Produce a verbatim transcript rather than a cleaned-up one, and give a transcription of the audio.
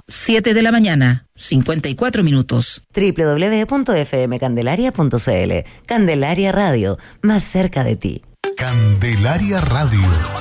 siete de la mañana, cincuenta y cuatro minutos. doble u doble u doble u punto f m candelaria punto c l. Candelaria Radio, más cerca de ti. Candelaria Radio.